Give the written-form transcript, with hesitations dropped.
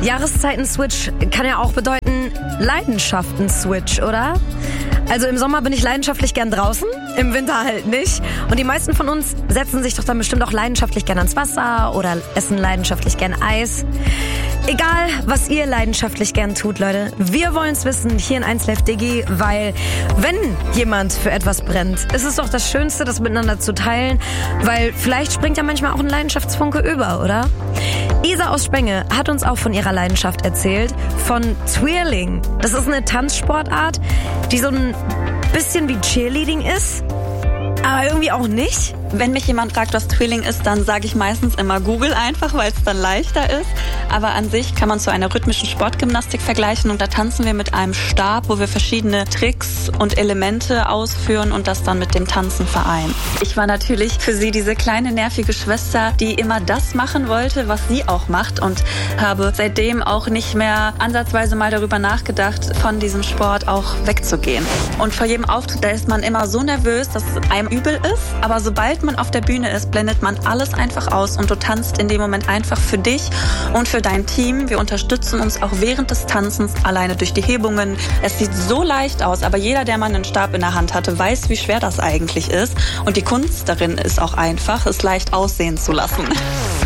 Jahreszeiten-Switch kann ja auch bedeuten Leidenschaften-Switch, oder? Also im Sommer bin ich leidenschaftlich gern draußen, im Winter halt nicht. Und die meisten von uns setzen sich doch dann bestimmt auch leidenschaftlich gern ans Wasser oder essen leidenschaftlich gern Eis. Egal, was ihr leidenschaftlich gern tut, Leute. Wir wollen es wissen hier in 1Live Digi, weil wenn jemand für etwas brennt, ist es doch das Schönste, das miteinander zu teilen, weil vielleicht springt ja manchmal auch ein Leidenschaftsfunke über, oder? Isa aus Spenge hat uns auch von ihrer Leidenschaft erzählt, von Twirling. Das ist eine Tanzsportart, die so ein bisschen wie Cheerleading ist, aber irgendwie auch nicht. Wenn mich jemand fragt, was Twirling ist, dann sage ich meistens immer Google einfach, weil es dann leichter ist. Aber an sich kann man zu einer rhythmischen Sportgymnastik vergleichen und da tanzen wir mit einem Stab, wo wir verschiedene Tricks und Elemente ausführen und das dann mit dem Tanzen vereinen. Ich war natürlich für sie diese kleine nervige Schwester, die immer das machen wollte, was sie auch macht und habe seitdem auch nicht mehr ansatzweise mal darüber nachgedacht, von diesem Sport auch wegzugehen. Und vor jedem Auftritt, da ist man immer so nervös, dass es einem übel ist, aber sobald man auf der Bühne ist, blendet man alles einfach aus und du tanzt in dem Moment einfach für dich und für dein Team. Wir unterstützen uns auch während des Tanzens alleine durch die Hebungen. Es sieht so leicht aus, aber jeder, der mal einen Stab in der Hand hatte, weiß, wie schwer das eigentlich ist. Und die Kunst darin ist auch einfach, es leicht aussehen zu lassen.